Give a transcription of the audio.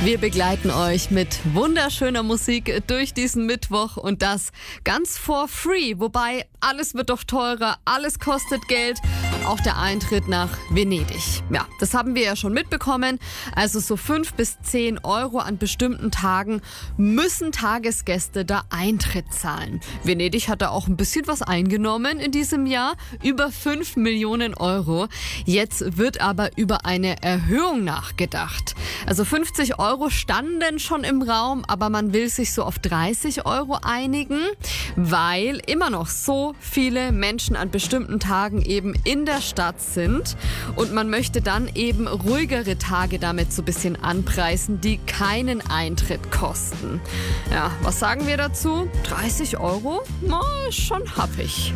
Wir begleiten euch mit wunderschöner Musik durch diesen Mittwoch und das ganz for free. Wobei, alles wird doch teurer, alles kostet Geld. Auch der Eintritt nach Venedig. Ja, das haben wir ja schon mitbekommen. Also so 5 bis 10 Euro an bestimmten Tagen müssen Tagesgäste da Eintritt zahlen. Venedig hat da auch ein bisschen was eingenommen in diesem Jahr. Über 5 Millionen Euro. Jetzt wird aber über eine Erhöhung nachgedacht. Also 50 Euro standen schon im Raum, aber man will sich so auf 30 Euro einigen, weil immer noch so viele Menschen an bestimmten Tagen eben in der Stadt sind und man möchte dann eben ruhigere Tage damit so ein bisschen anpreisen, die keinen Eintritt kosten. Ja, was sagen wir dazu? 30 Euro? Na, schon happig.